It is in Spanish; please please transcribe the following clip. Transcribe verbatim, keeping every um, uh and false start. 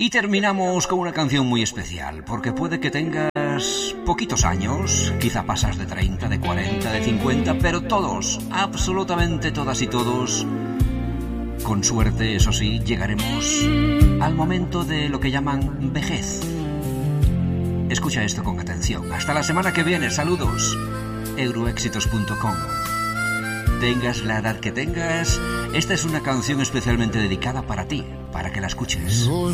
Y terminamos con una canción muy especial, porque puede que tengas poquitos años, quizá pasas de treinta, de cuarenta, de cincuenta, pero todos, absolutamente todas y todos, con suerte, eso sí, llegaremos al momento de lo que llaman vejez. Escucha esto con atención. Hasta la semana que viene, saludos. Euroéxitos punto com. Tengas la edad que tengas, esta es una canción especialmente dedicada para ti, para que la escuches.